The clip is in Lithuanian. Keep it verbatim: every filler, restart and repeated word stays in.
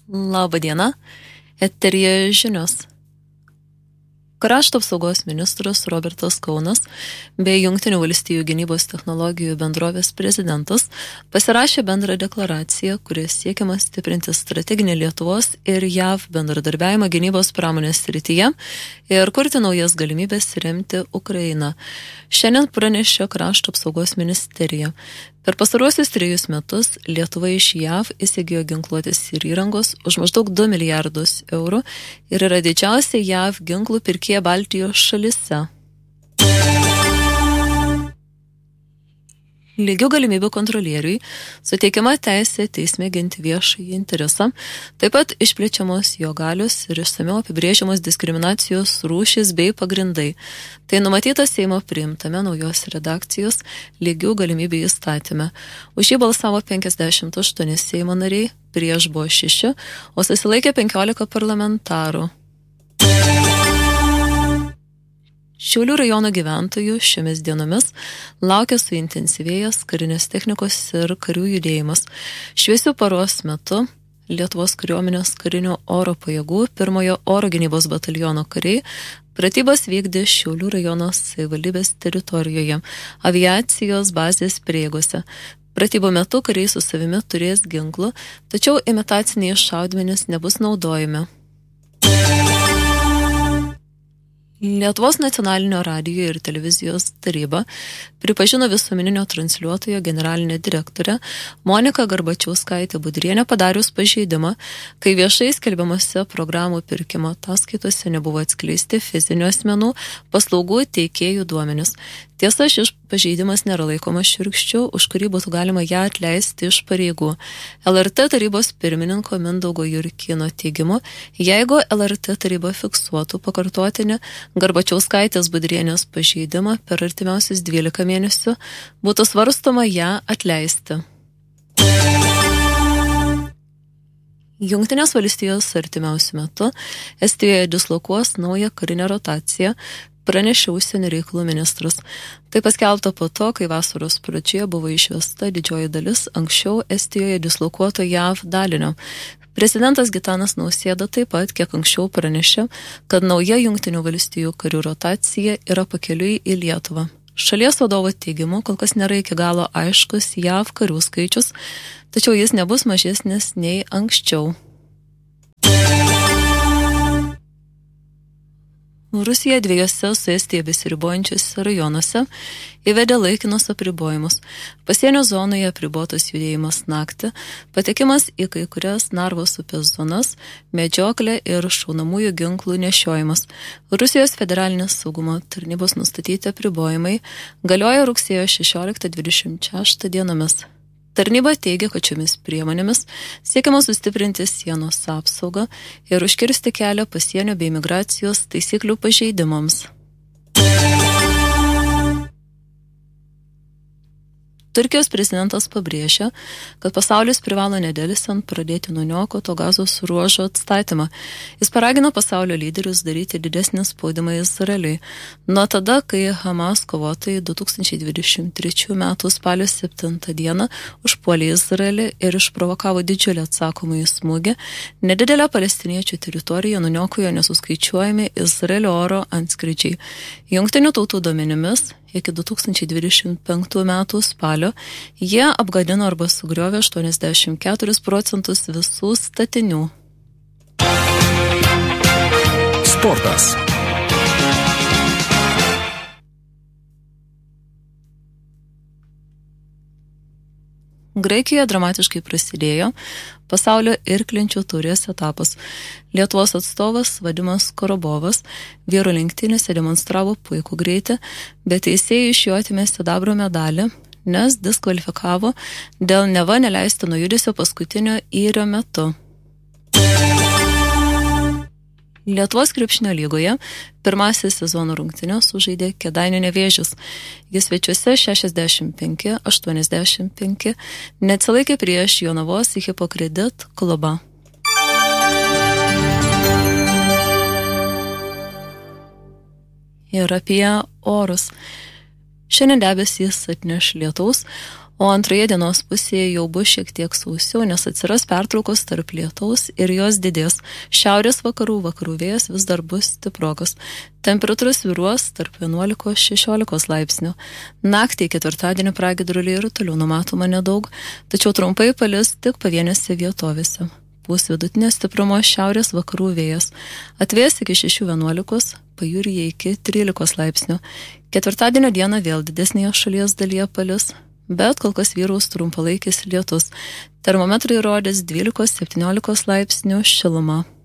Labą dieną, eteryje žinios. Krašto apsaugos ministras Robertas Kaunas bei Jungtinių valstijų gynybos technologijų bendrovės prezidentas pasirašė bendrą deklaraciją, kuria siekiama stiprinti strateginį Lietuvos ir J A V bendradarbiavimą gynybos pramonės srityje ir kurti naujas galimybės remti Ukrainą. Šiandien pranešė Krašto apsaugos ministerija. Per pastaruosius trejus metus Lietuva iš J A V įsigijo ginkluotės ir įrangos už maždaug du milijardus eurų ir yra didžiausia J A V ginklų pirkėja Baltijos šalyse. Lygių galimybių kontrolieriui suteikiama teisė teisme ginti viešąjį interesą, taip pat išplečiamos jo galios ir išsamiau apibrėžiamos diskriminacijos rūšys bei pagrindai. Tai numatyta Seimo priimtame naujos redakcijos lygių galimybių įstatyme. Už jį balsavo penkiasdešimt aštuoni Seimo nariai, prieš buvo šeši, o susilaikė penkiolika parlamentarų. Šiaulių rajono gyventojų šiomis dienomis laukia suintensyvėjęs karinės technikos ir karių judėjimas. Šviesių paros metu Lietuvos kariuomenės karinių oro pajėgų pirmojo oro gynybos bataliono kariai pratybas vykdė Šiaulių rajono savivaldybės teritorijoje, aviacijos bazės prieigose. Pratybų metu kariai su savimi turės ginklų, tačiau imitaciniai šaudmenys nebus naudojami. Lietuvos nacionalinio radijo ir televizijos taryba pripažino visuomeninio transliuotojo generalinė direktorė Monika Garbačiauskaitė Budrienė padarius pažeidimą, kai viešai skelbiamose programų pirkimo ataskaitose nebuvo atskleisti fizinių asmenų paslaugų teikėjų duomenis. Tiesa, šis pažeidimas nėra laikomas šiurkščiu, už kurį būtų galima ją atleisti iš pareigų. L R T tarybos pirmininko Mindaugo Jurkino teigimu, jeigu L R T taryba fiksuotų pakartotinį Garbačiauskaitės Budrienės pažeidimą per artimiausius dvylika mėnesių, būtų svarstoma ją atleisti. Jungtinės valstijos artimiausiu metu Estijoje dislokuos naują karinę rotaciją, pranešė užsienio reikalų ministras. Tai paskelbta po to, kai vasaros pradžioje buvo išvesta didžioji dalis anksčiau Estijoje dislokuoto J A V dalinio. Prezidentas Gitanas Nausėda taip pat kiek anksčiau pranešė, kad nauja Jungtinių valstijų karių rotacija yra pakeliui į Lietuvą. Šalies vadovo teigimu kol kas nėra iki galo aiškus J A V karių skaičius, tačiau jis nebus mažesnis nei anksčiau. Rusija dviejose su Estija besiribojančiuose rajonuose įvedė laikinus apribojimus. Pasienio zonoje apribotas judėjimas naktį, patekimas į kai kurias Narvos upės zonas, medžioklė ir šaunamųjų ginklų nešiojimas. Rusijos federalinės saugumo tarnybos nustatyti apribojimai galioja rugsėjo šešioliktą dvidešimt šeštą dienomis. Tarnyba teigia, kad šiomis priemonėmis siekiama sustiprinti sienos apsaugą ir užkirsti kelią pasienio bei migracijos taisyklių pažeidimams. Turkijos prezidentas pabrėžia, kad pasaulis privalo nedelsiant pradėti nuniokoto Gazos ruožo atstatymą. Jis paragino pasaulio lyderius daryti didesnį spaudimą Izraeliui. Nuo tada, kai Hamas kovotojai du tūkstančiai dvidešimt trečių metų spalio septintą dieną užpuolė Izraelį ir išprovokavo didžiulį atsakomąjį smūgį, nedidelę palestiniečių teritoriją nuniokojo nesuskaičiuojami Izraelio oro antskridžiai. Jungtinių tautų duomenimis iki du tūkstančiai dvidešimt penktų metų spalio jie apgadino arba sugriovė aštuoniasdešimt keturis procentus visų statinių. Sportas. Graikijoje dramatiškai prasidėjo pasaulio irklinčių taurės etapas. Lietuvos atstovas Vadimas Korobovas vyrų lenktynėse demonstravo puikų greitį, bet teisėjai iš jo atėmė sidabro medalį, nes diskvalifikavo dėl neva neleistino judesio paskutinio įrio metu. Lietuvos krepšinio lygoje pirmasis sezono rungtynes sužaidė Kėdainių Nevėžis. Jis svečiuose šešiasdešimt penki aštuoniasdešimt penki neatsilaikė prieš Jonavos Hipokredit klubą. Ir apie orus. Šiandien debesys atneš lietaus, o antroje dienos pusėje jau bus šiek tiek sausiau, nes atsiras pertraukos tarp lietaus ir jos didės. Šiaurės vakarų vakarų vėjas vis dar bus stiprokas. Temperatūra svyruos tarp vienuolikos šešiolikos laipsnių. Naktį ketvirtadienį pragiedruliai ir toliau numatoma nedaug, tačiau trumpai palis tik pavienėse vietovėse. Pūs vidutinio stiprumo šiaurės vakarų vėjas. Atvės iki šešių vienuolikos, pajūryje iki trylikos laipsnių. Ketvirtadienio dieną vėl didesnėje šalies dalyje palis, bet kol kas vyraus trumpalaikis lietus. Termometrai rodys dvylikos septyniolikos laipsnių šilumą.